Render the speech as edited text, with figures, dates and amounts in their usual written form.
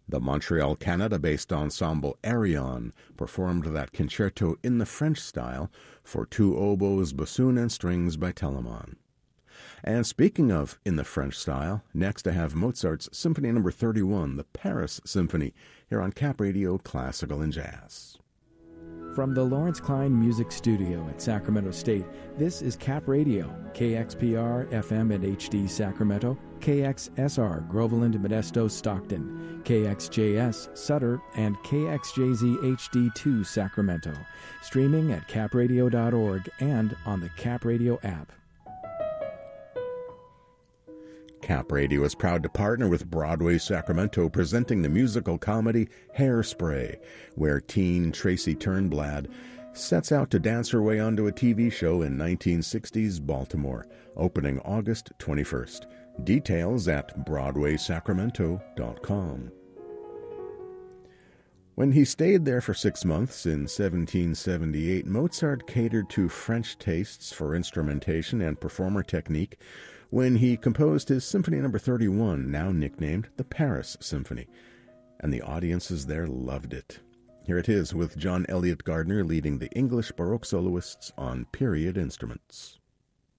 The Montreal, Canada-based ensemble Arion performed that concerto in the French style for 2 oboes, bassoon, and strings by Telemann. And speaking of in the French style, next I have Mozart's Symphony No. 31, the Paris Symphony, here on Cap Radio Classical and Jazz. From the Lawrence Klein Music Studio at Sacramento State, this is Cap Radio, KXPR FM at HD Sacramento, KXSR Groveland, Modesto, Stockton, KXJS Sutter, and KXJZ HD2 Sacramento. Streaming at capradio.org and on the Cap Radio app. Cap Radio is proud to partner with Broadway Sacramento, presenting the musical comedy Hairspray, where teen Tracy Turnblad sets out to dance her way onto a TV show in 1960s Baltimore, opening August 21st. Details at BroadwaySacramento.com. When he stayed there for 6 months in 1778, Mozart catered to French tastes for instrumentation and performer technique when he composed his Symphony No. 31, now nicknamed the Paris Symphony, and the audiences there loved it. Here it is with John Elliott Gardner leading the English Baroque soloists on period instruments.